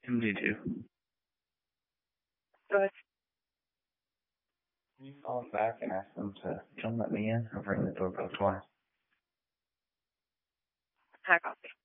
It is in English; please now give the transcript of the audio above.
Me too. Go ahead. Can you call back and ask them to come let me in? I've ring the doorbell twice. High coffee.